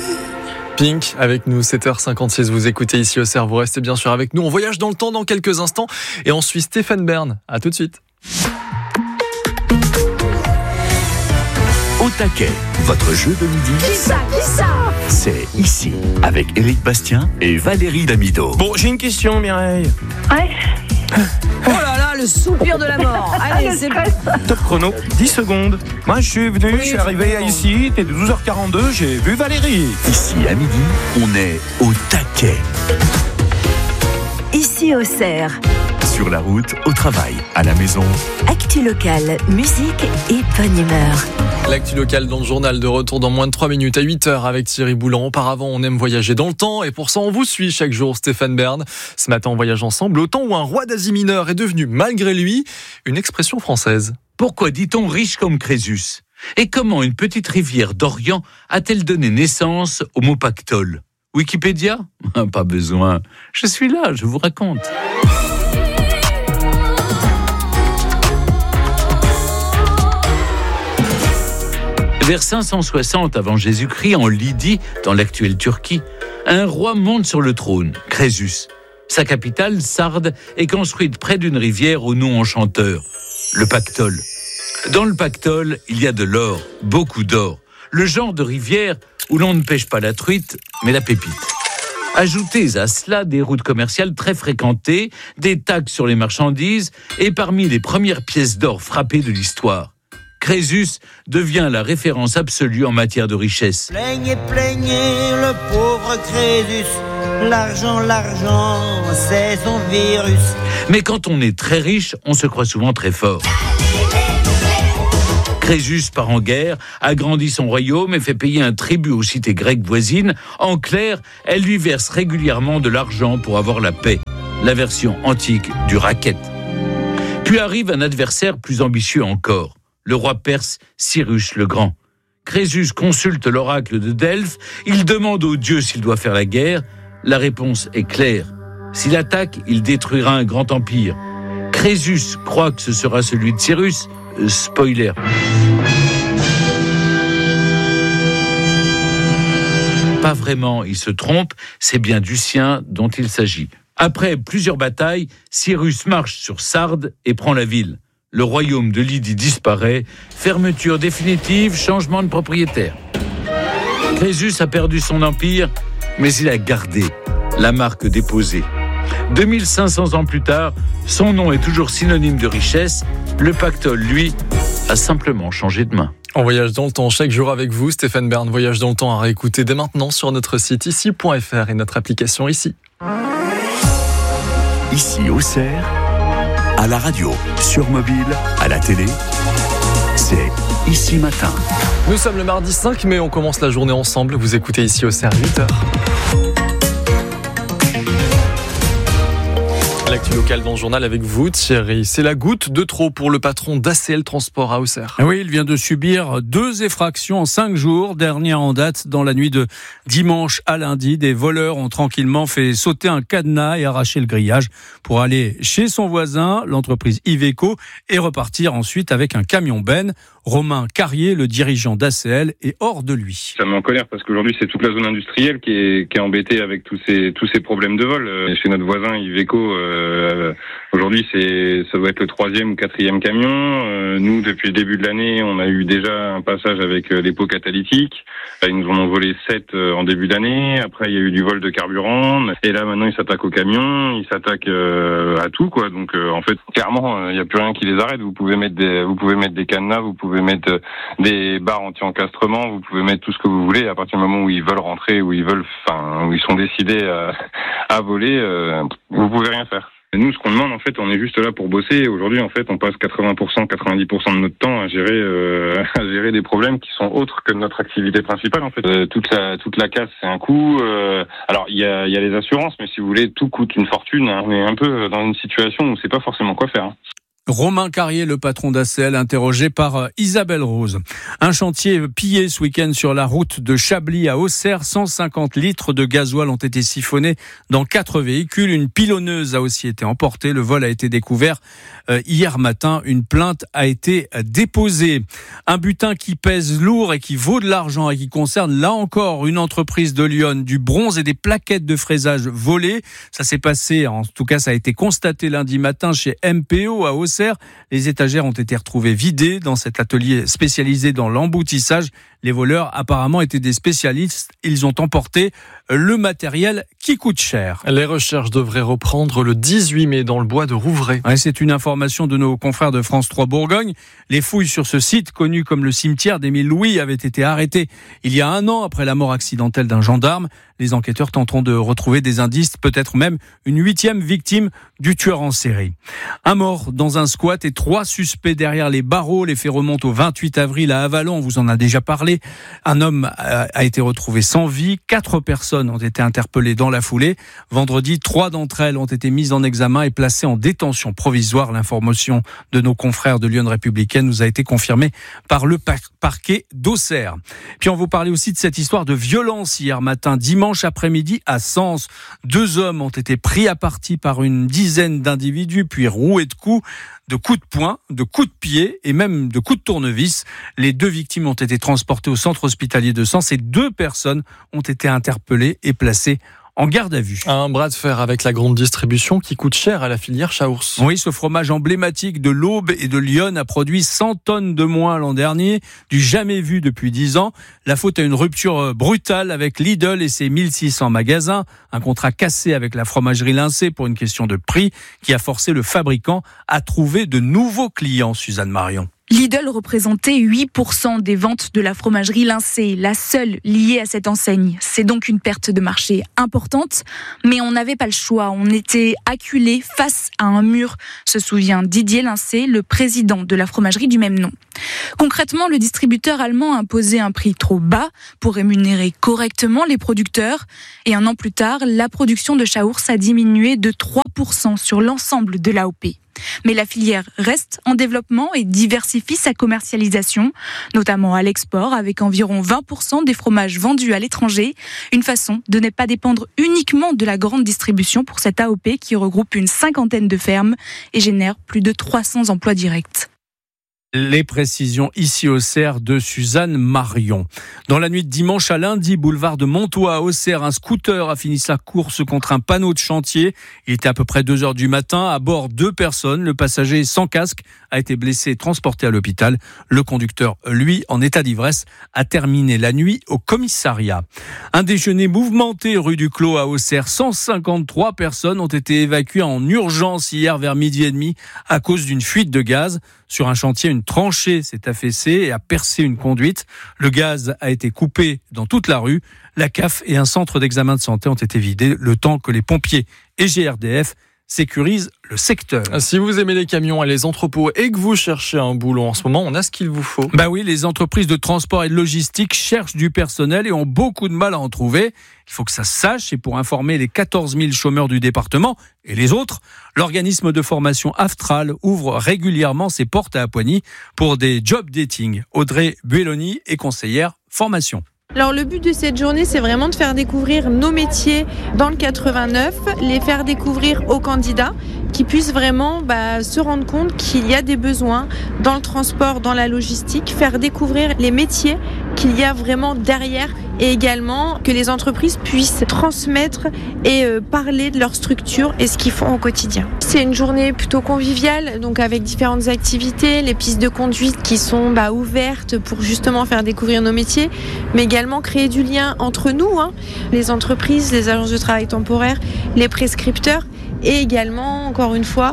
Pink avec nous, 7h56, vous écoutez ici au CERF, vous restez bien sûr avec nous. On voyage dans le temps dans quelques instants et on suit Stéphane Bern. À tout de suite. Au taquet, votre jeu de midi. Qui ça C'est ici, avec Éric Bastien et Valérie Damido. Bon, j'ai une question, Mireille. Ouais. Oh là là, le soupir de la mort. Allez, c'est Top chrono, 10 secondes. Moi, je suis venu, je suis arrivé ici, t'es 12h42, j'ai vu Valérie. Ici, à midi, on est au taquet. Ici au CERF. Sur la route, au travail, à la maison. Actu locale, musique et bonne humeur. L'actu locale dans le journal de retour dans moins de 3 minutes à 8h avec Thierry Boulan. Auparavant, on aime voyager dans le temps et pour ça, on vous suit chaque jour, Stéphane Bern. Ce matin, on voyage ensemble au temps où un roi d'Asie mineure est devenu, malgré lui, une expression française. Pourquoi dit-on riche comme Crésus ? Et comment une petite rivière d'Orient a-t-elle donné naissance au mot pactole ? Wikipédia ? Pas besoin. Je suis là, je vous raconte. Vers 560 avant Jésus-Christ, en Lydie, dans l'actuelle Turquie, un roi monte sur le trône, Crésus. Sa capitale, Sardes, est construite près d'une rivière au nom enchanteur, le Pactole. Dans le Pactole, il y a de l'or, beaucoup d'or. Le genre de rivière où l'on ne pêche pas la truite, mais la pépite. Ajoutez à cela des routes commerciales très fréquentées, des taxes sur les marchandises et parmi les premières pièces d'or frappées de l'histoire. Crésus devient la référence absolue en matière de richesse. Plaignez, plaignez le pauvre Crésus. L'argent, c'est son virus. Mais quand on est très riche, on se croit souvent très fort. Crésus part en guerre, agrandit son royaume et fait payer un tribut aux cités grecques voisines. En clair, elle lui verse régulièrement de l'argent pour avoir la paix. La version antique du racket. Puis arrive un adversaire plus ambitieux encore. Le roi perse Cyrus le Grand. Crésus consulte l'oracle de Delphes, il demande aux dieux s'il doit faire la guerre. La réponse est claire. S'il attaque, il détruira un grand empire. Crésus croit que ce sera celui de Cyrus. Spoiler. Pas vraiment, il se trompe, c'est bien du sien dont il s'agit. Après plusieurs batailles, Cyrus marche sur Sardes et prend la ville. Le royaume de Lydie disparaît, fermeture définitive, changement de propriétaire. Crésus a perdu son empire, mais il a gardé la marque déposée. 2500 ans plus tard, son nom est toujours synonyme de richesse. Le Pactole, lui, a simplement changé de main. On voyage dans le temps chaque jour avec vous, Stéphane Bern. Voyage dans le temps à réécouter dès maintenant sur notre site ici.fr et notre application ici. Ici au CERF, à la radio, sur mobile, à la télé, c'est Ici Matin. Nous sommes le mardi 5 mai, on commence la journée ensemble. Vous écoutez ici au CERF 8h. L'actu locale dans le journal avec vous, Thierry. C'est la goutte de trop pour le patron d'ACL Transport à Auxerre. Oui, il vient de subir 2 effractions en 5 jours. Dernière en date, dans la nuit de dimanche à lundi, des voleurs ont tranquillement fait sauter un cadenas et arracher le grillage pour aller chez son voisin, l'entreprise Iveco, et repartir ensuite avec un camion benne. Romain Carrier, le dirigeant d'ACL, est hors de lui. Ça me met en colère parce qu'aujourd'hui c'est toute la zone industrielle qui est embêtée avec tous ces problèmes de vol. Chez notre voisin Iveco, aujourd'hui ça doit être le 3e ou 4e camion. Nous, depuis le début de l'année, on a eu déjà un passage avec les pots catalytiques. Ils nous en ont volé 7 en début d'année. Après, il y a eu du vol de carburant. Et là, maintenant, ils s'attaquent aux camions, ils s'attaquent à tout, quoi. Donc, en fait, clairement, il n'y a plus rien qui les arrête. Vous pouvez mettre des cadenas, vous pouvez mettre des barres anti-encastrement, vous pouvez mettre tout ce que vous voulez. À partir du moment où ils veulent rentrer, où ils sont décidés à voler, vous pouvez rien faire. Et nous, ce qu'on demande, en fait, on est juste là pour bosser. Aujourd'hui, en fait, on passe 80%, 90% de notre temps à gérer des problèmes qui sont autres que notre activité principale, en fait. Toute la casse, c'est un coût. Alors, il y a les assurances, mais si vous voulez, tout coûte une fortune. On est un peu dans une situation où on sait pas forcément quoi faire. Romain Carrier, le patron d'ACL, interrogé par Isabelle Rose. Un chantier pillé ce week-end sur la route de Chablis à Auxerre. 150 litres de gasoil ont été siphonnés dans 4 véhicules. Une pilonneuse a aussi été emportée. Le vol a été découvert hier matin. Une plainte a été déposée. Un butin qui pèse lourd et qui vaut de l'argent et qui concerne là encore une entreprise de Lyon, du bronze et des plaquettes de fraisage volées. Ça s'est passé, en tout cas ça a été constaté lundi matin chez MPO à Auxerre. Les étagères ont été retrouvées vidées dans cet atelier spécialisé dans l'emboutissage. Les voleurs apparemment étaient des spécialistes. Ils ont emporté le matériel qui coûte cher. Les recherches devraient reprendre le 18 mai dans le bois de Rouvray. Ouais, c'est une information de nos confrères de France 3 Bourgogne. Les fouilles sur ce site, connu comme le cimetière d'Émile Louis, avaient été arrêtées il y a 1 an après la mort accidentelle d'un gendarme. Les enquêteurs tenteront de retrouver des indices, peut-être même une 8e victime du tueur en série. Un mort dans un squat et 3 suspects derrière les barreaux. Les faits remontent au 28 avril à Avallon. On vous en a déjà parlé. Un homme a été retrouvé sans vie. 4 personnes ont été interpellées dans la foulée. Vendredi, 3 d'entre elles ont été mises en examen et placées en détention provisoire. L'information de nos confrères de Lyon Républicaine nous a été confirmée par le parquet d'Auxerre. Puis on vous parlait aussi de cette histoire de violence hier matin, dimanche après-midi à Sens. 2 hommes ont été pris à partie par une dizaine d'individus, puis roués de coups de poing, de coups de pied et même de coups de tournevis. Les 2 victimes ont été transportées au centre hospitalier de Sens et 2 personnes ont été interpellées et placées en garde à vue. Un bras de fer avec la grande distribution qui coûte cher à la filière Chaours. Oui, ce fromage emblématique de l'Aube et de Lyon a produit 100 tonnes de moins l'an dernier, du jamais vu depuis 10 ans. La faute à une rupture brutale avec Lidl et ses 1600 magasins. Un contrat cassé avec la fromagerie Lincé pour une question de prix qui a forcé le fabricant à trouver de nouveaux clients, Suzanne Marion. Lidl représentait 8% des ventes de la fromagerie Lincé, la seule liée à cette enseigne. C'est donc une perte de marché importante, mais on n'avait pas le choix. On était acculés face à un mur, se souvient Didier Lincé, le président de la fromagerie du même nom. Concrètement, le distributeur allemand a imposé un prix trop bas pour rémunérer correctement les producteurs. Et 1 an plus tard, la production de Chaours a diminué de 3% sur l'ensemble de l'AOP. Mais la filière reste en développement et diversifie sa commercialisation, notamment à l'export, avec environ 20% des fromages vendus à l'étranger. Une façon de ne pas dépendre uniquement de la grande distribution pour cette AOP qui regroupe une 50aine de fermes et génère plus de 300 emplois directs. Les précisions ici au Auxerre de Suzanne Marion. Dans la nuit de dimanche à lundi, boulevard de Montois à Auxerre, un scooter a fini sa course contre un panneau de chantier. Il était à peu près 2h du matin. À bord, 2 personnes. Le passager sans casque a été blessé et transporté à l'hôpital. Le conducteur, lui, en état d'ivresse, a terminé la nuit au commissariat. Un déjeuner mouvementé rue du Clos à Auxerre. 153 personnes ont été évacuées en urgence hier vers 12h30 à cause d'une fuite de gaz. Sur un chantier, une tranchée s'est affaissée et a percé une conduite. Le gaz a été coupé dans toute la rue. La CAF et un centre d'examen de santé ont été vidés le temps que les pompiers et GRDF sécurisent le secteur. Si vous aimez les camions et les entrepôts et que vous cherchez un boulot en ce moment, on a ce qu'il vous faut. Bah oui, les entreprises de transport et de logistique cherchent du personnel et ont beaucoup de mal à en trouver. Il faut que ça se sache, et pour informer les 14 000 chômeurs du département et les autres, l'organisme de formation Aftral ouvre régulièrement ses portes à Appoigny pour des job dating. Audrey Buelloni est conseillère formation. Alors le but de cette journée, c'est vraiment de faire découvrir nos métiers dans le 89, les faire découvrir aux candidats qui puissent vraiment se rendre compte qu'il y a des besoins dans le transport, dans la logistique, faire découvrir les métiers qu'il y a vraiment derrière et également que les entreprises puissent transmettre et parler de leur structure et ce qu'ils font au quotidien. C'est une journée plutôt conviviale, donc avec différentes activités, les pistes de conduite qui sont ouvertes pour justement faire découvrir nos métiers, mais également créer du lien entre nous, les entreprises, les agences de travail temporaire, les prescripteurs, et également, encore une fois,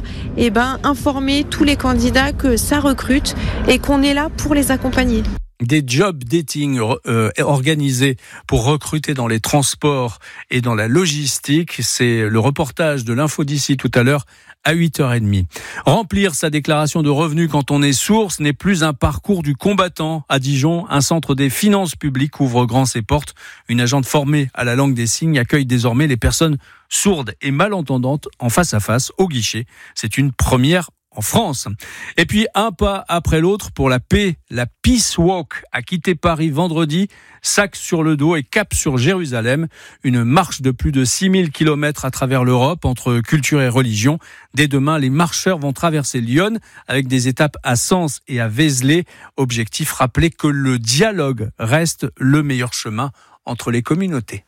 informer tous les candidats que ça recrute et qu'on est là pour les accompagner. Des job dating organisés pour recruter dans les transports et dans la logistique. C'est le reportage de l'Info d'ici tout à l'heure à 8h30. Remplir sa déclaration de revenus quand on est sourd, ce n'est plus un parcours du combattant. À Dijon, un centre des finances publiques ouvre grand ses portes. Une agente formée à la langue des signes accueille désormais les personnes sourdes et malentendantes en face à face au guichet. C'est une première en France. Et puis un pas après l'autre pour la paix, la Peace Walk a quitté Paris vendredi, sac sur le dos et cap sur Jérusalem. Une marche de plus de 6000 km à travers l'Europe entre culture et religion. Dès demain, les marcheurs vont traverser Lyon avec des étapes à Sens et à Vézelay. Objectif, rappeler que le dialogue reste le meilleur chemin entre les communautés.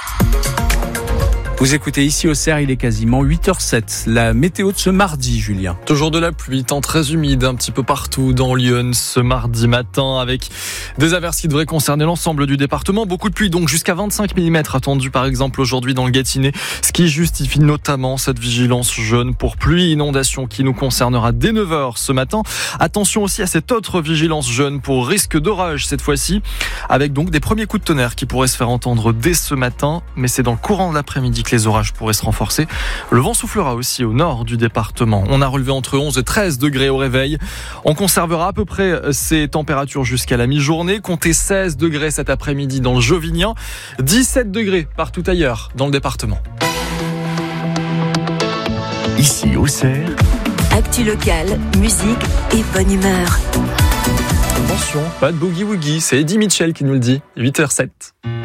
Vous écoutez Ici au Cerf, il est quasiment 8h07. La météo de ce mardi, Julien. Toujours de la pluie, temps très humide un petit peu partout dans Lyon ce mardi matin avec des averses qui devraient concerner l'ensemble du département. Beaucoup de pluie, donc jusqu'à 25 mm attendus par exemple aujourd'hui dans le Gâtinais, ce qui justifie notamment cette vigilance jaune pour pluie inondation qui nous concernera dès 9h ce matin. Attention aussi à cette autre vigilance jaune pour risque d'orage cette fois-ci, avec donc des premiers coups de tonnerre qui pourraient se faire entendre dès ce matin, mais c'est dans le courant de l'après-midi que les orages pourraient se renforcer. Le vent soufflera aussi au nord du département. On a relevé entre 11 et 13 degrés au réveil. On conservera à peu près ces températures jusqu'à la mi-journée. Comptez 16 degrés cet après-midi dans le Jovinien, 17 degrés partout ailleurs dans le département. Ici au Cerf, actu locale, musique et bonne humeur. Attention, pas de boogie-woogie, c'est Eddie Mitchell qui nous le dit, 8h07.